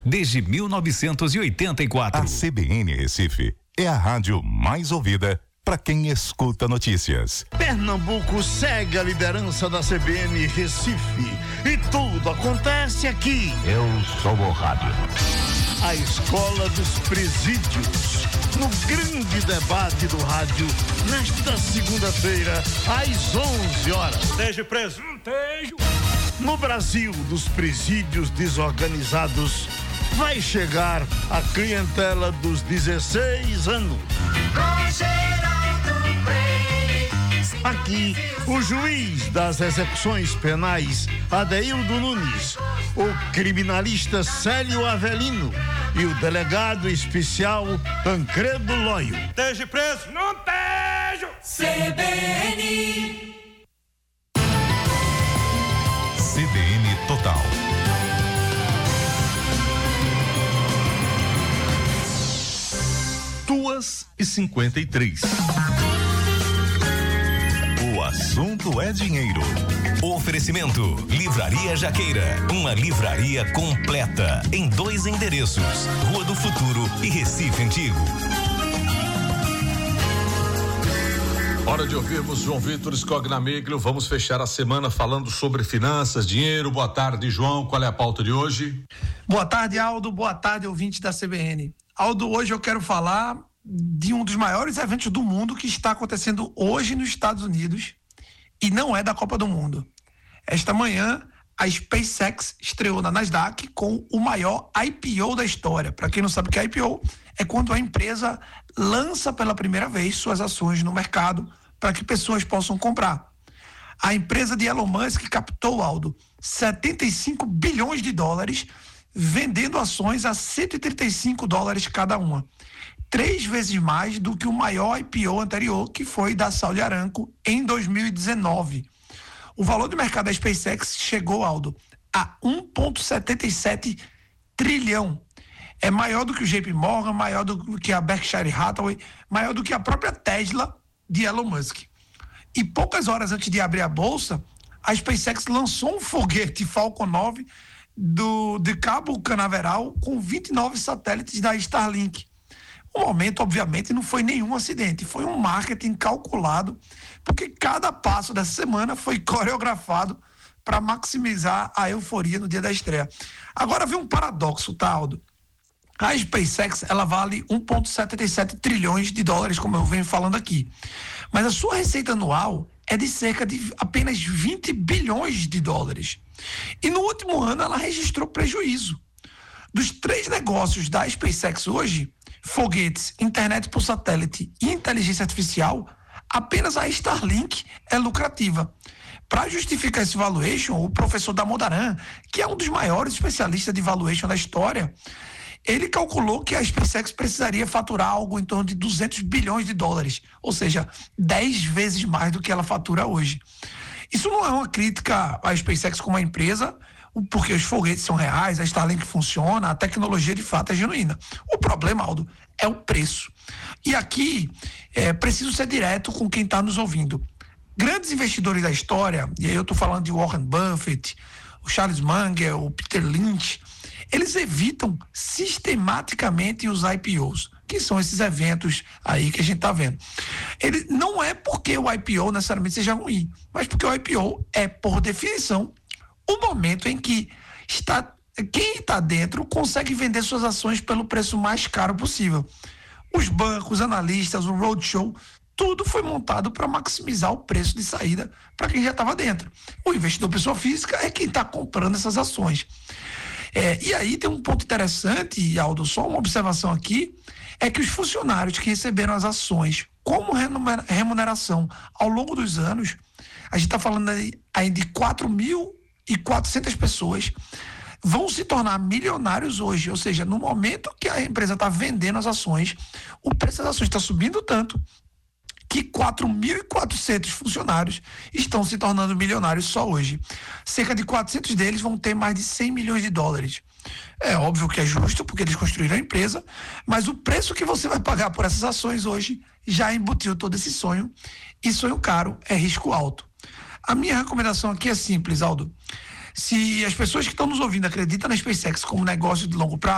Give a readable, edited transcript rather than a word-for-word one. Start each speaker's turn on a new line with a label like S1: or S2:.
S1: Desde 1984.
S2: A CBN Recife é a rádio mais ouvida para quem escuta notícias.
S3: Pernambuco segue a liderança da CBN Recife e tudo acontece aqui.
S4: Eu sou o rádio.
S3: A Escola dos Presídios, no grande debate do rádio, nesta segunda-feira, às 11 horas.
S5: Esteja preso.
S3: No Brasil dos presídios desorganizados, vai chegar a clientela dos 16 anos. Aqui, o juiz das execuções penais, Adeildo Nunes, o criminalista Célio Avelino e o delegado especial Tancredo Lóio.
S5: Esteja preso. Não esteja.
S6: CBN.
S2: CBN Total.
S7: Duas e 53.
S2: O assunto é dinheiro.
S1: Oferecimento Livraria Jaqueira, uma livraria completa em 2 endereços, Rua do Futuro e Recife Antigo.
S7: Hora de ouvirmos João Vitor Scognamiglio. Vamos fechar a semana falando sobre finanças, dinheiro. Boa tarde, João. Qual é a pauta de hoje?
S8: Boa tarde, Aldo. Boa tarde, ouvinte da CBN. Aldo, hoje eu quero falar de um dos maiores eventos do mundo que está acontecendo hoje nos Estados Unidos e não é da Copa do Mundo. Esta manhã, a SpaceX estreou na Nasdaq com o maior IPO da história. Para quem não sabe o que é IPO, é quando a empresa lança pela primeira vez suas ações no mercado para que pessoas possam comprar. A empresa de Elon Musk captou, Aldo, 75 bilhões de dólares, vendendo ações a $135 cada uma. 3 vezes mais do que o maior IPO anterior, que foi da Saudi Aramco em 2019. O valor de mercado da SpaceX chegou, Aldo, a 1,77 trilhão. É maior do que o JP Morgan, maior do que a Berkshire Hathaway, maior do que a própria Tesla de Elon Musk. E poucas horas antes de abrir a bolsa, a SpaceX lançou um foguete Falcon 9 de Cabo Canaveral com 29 satélites da Starlink. O momento, obviamente, não foi nenhum acidente, foi um marketing calculado, porque cada passo dessa semana foi coreografado para maximizar a euforia no dia da estreia. Agora vem um paradoxo, tá, Aldo? A SpaceX, ela vale 1,77 trilhões de dólares, como eu venho falando aqui. Mas a sua receita anual é de cerca de apenas 20 bilhões de dólares. E no último ano ela registrou prejuízo. Dos 3 negócios da SpaceX hoje, foguetes, internet por satélite e inteligência artificial, apenas a Starlink é lucrativa. Para justificar esse valuation, o professor Damodaran, que é um dos maiores especialistas de valuation da história, ele calculou que a SpaceX precisaria faturar algo em torno de 200 bilhões de dólares, ou seja, 10 vezes mais do que ela fatura hoje. Isso não é uma crítica à SpaceX como uma empresa, porque os foguetes são reais, a Starlink funciona, a tecnologia de fato é genuína. O problema, Aldo, é o preço. E aqui, preciso ser direto com quem está nos ouvindo. Grandes investidores da história, e aí eu estou falando de Warren Buffett, o Charles Munger, o Peter Lynch, eles evitam sistematicamente os IPOs, que são esses eventos aí que a gente está vendo. Ele não é porque o IPO necessariamente seja ruim, mas porque o IPO é, por definição, o momento em que quem está dentro consegue vender suas ações pelo preço mais caro possível. Os bancos, os analistas, o roadshow, tudo foi montado para maximizar o preço de saída para quem já estava dentro. O investidor pessoa física é quem está comprando essas ações. E aí tem um ponto interessante, Aldo, só uma observação aqui, é que os funcionários que receberam as ações como remuneração ao longo dos anos, a gente está falando aí de 4.400 pessoas, vão se tornar milionários hoje, ou seja, no momento que a empresa está vendendo as ações, o preço das ações está subindo tanto que 4.400 funcionários estão se tornando milionários só hoje. Cerca de 400 deles vão ter mais de 100 milhões de dólares. É óbvio que é justo, porque eles construíram a empresa, mas o preço que você vai pagar por essas ações hoje já embutiu todo esse sonho, e sonho caro é risco alto. A minha recomendação aqui é simples, Aldo. Se as pessoas que estão nos ouvindo acreditam na SpaceX como negócio de longo prazo,